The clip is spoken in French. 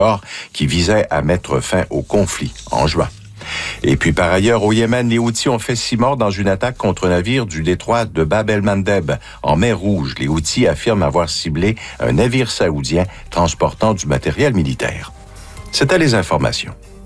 qui visait à mettre fin au conflit en juin. Et puis, par ailleurs, au Yémen, les Houthis ont fait 6 morts dans une attaque contre un navire du détroit de Bab el-Mandeb, en mer Rouge. Les Houthis affirment avoir ciblé un navire saoudien transportant du matériel militaire. C'était les informations.